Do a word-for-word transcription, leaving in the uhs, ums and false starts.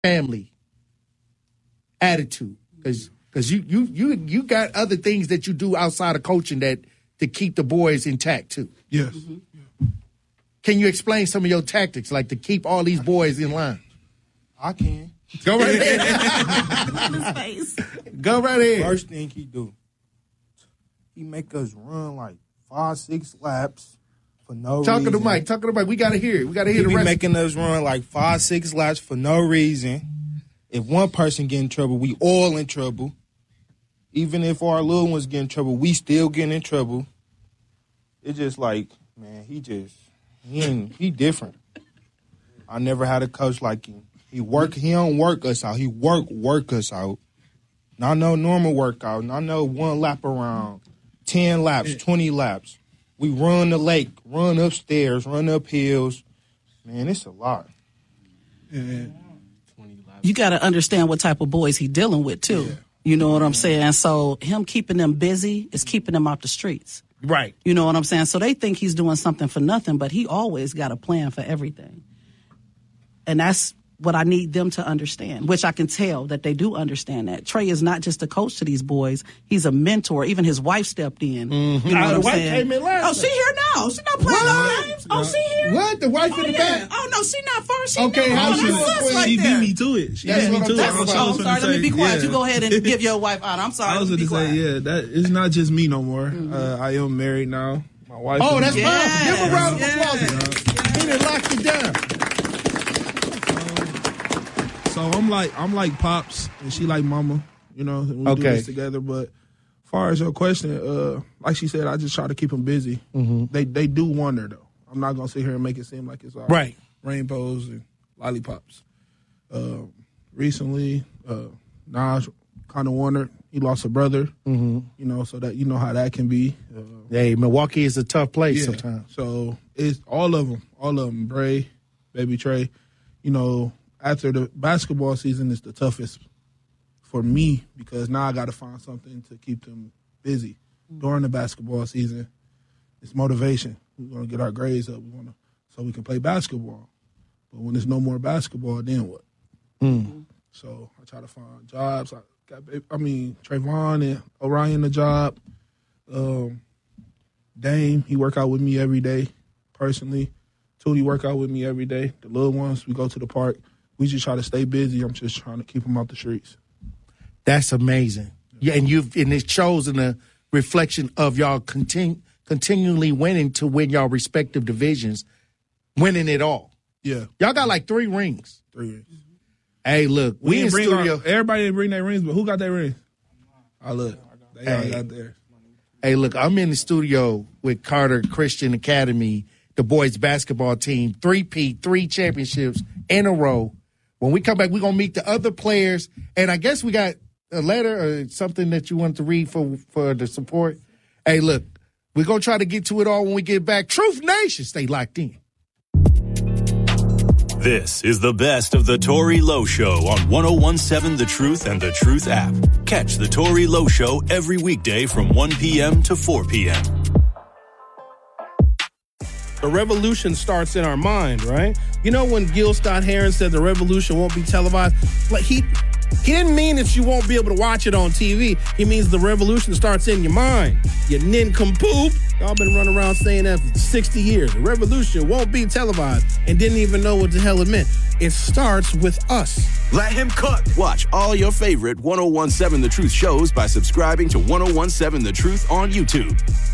family attitude? Because because you, you you you got other things that you do outside of coaching that to keep the boys intact too. Yes. Mm-hmm. Yeah. Can you explain some of your tactics, like to keep all these boys in line? I can. Go right ahead. Go right ahead. First thing he do, he make us run like five, six laps for no Talk reason. to the mic. Talk to the mic. We got to hear it. We got to hear he the be rest. making us run like five, six laps for no reason. If one person get in trouble, we all in trouble. Even if our little ones get in trouble, we still get in trouble. It's just like, man, he just, he ain't, he different. I never had a coach like him. He work, he don't work us out. He work, work us out. Not no normal workout. Not no one lap around, ten laps, twenty laps. We run the lake, run upstairs, run up hills. Man, it's a lot. Yeah. You got to understand what type of boys he dealing with, too. Yeah. You know what I'm saying? So him keeping them busy is keeping them out the streets. Right. You know what I'm saying? So they think he's doing something for nothing, but he always got a plan for everything. And that's what I need them to understand, which I can tell that they do understand that. Trey is not just a coach to these boys. He's a mentor. Even his wife stepped in. Mm-hmm. You know oh, what the I'm wife saying? came in last Oh, she here now. She not playing no games. Oh, she here? What? The wife oh, in the yeah. back? Oh, no, she not first. She okay, not. how Oh, she, that's right she beat me to it. She That's beat me what to I'm it. talking I was, about. I was I'm sorry. say, Let me be quiet. yeah. You go ahead and give your wife out. I'm sorry. I was going to say, yeah, that it's not just me no more. Mm-hmm. Uh, I am married now. My wife. Oh, that's yes. powerful. Give a round of yes. applause. He done locked it down. So I'm like I'm like Pops and she like Mama, you know, and we okay. do this together. But as far as your question, uh, like she said, I just try to keep them busy. Mm-hmm. They they do wonder though. I'm not gonna sit here and make it seem like it's all right. rainbows and lollipops. Uh, recently, uh, Naj kind of wondered. He lost a brother, mm-hmm. you know, so that you know how that can be. Uh, hey, Milwaukee is a tough place yeah. sometimes. So it's all of them, all of them. Bray, baby Trey, you know. After the basketball season is the toughest for me because now I got to find something to keep them busy. During the basketball season, it's motivation. We want to get our grades up. We want to so we can play basketball. But when there's no more basketball, then what? Mm. So I try to find jobs. I got, I mean, Trayvon and Orion a job. Um, Dame, he work out with me every day, personally. Tootie work out with me every day. The little ones, we go to the park. We just try to stay busy. I'm just trying to keep them out the streets. That's amazing. Yeah, and you've and it shows in the reflection of y'all continu- continually winning to win y'all respective divisions, winning it all. Yeah, y'all got like three rings. Three rings. Hey, look, we, we in studio. Our, everybody didn't bring their rings, but who got their rings? I look, they hey, all got theirs. Hey, look, I'm in the studio with Carter Christian Academy, the boys basketball team, three-peat, three championships in a row. When we come back, we're going to meet the other players. And I guess we got a letter or something that you want to read for, for the support. Hey, look, we're going to try to get to it all when we get back. Truth Nation, stay locked in. This is the best of the Tory Lowe Show on one oh one point seven The Truth and The Truth app. Catch the Tory Lowe Show every weekday from one p.m. to four p.m. The revolution starts in our mind, right? You know when Gil Scott-Heron said the revolution won't be televised? Like he he didn't mean that you won't be able to watch it on T V. He means the revolution starts in your mind. You nincompoop. Y'all been running around saying that for sixty years. The revolution won't be televised and didn't even know what the hell it meant. It starts with us. Let him cook. Watch all your favorite one oh one point seven The Truth shows by subscribing to one oh one point seven The Truth on YouTube.